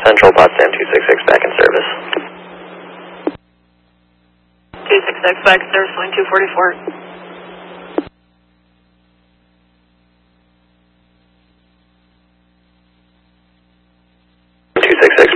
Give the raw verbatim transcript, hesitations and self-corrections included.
Central, Potsdam two six six back in service. two six six back in service, line two forty-four. two six six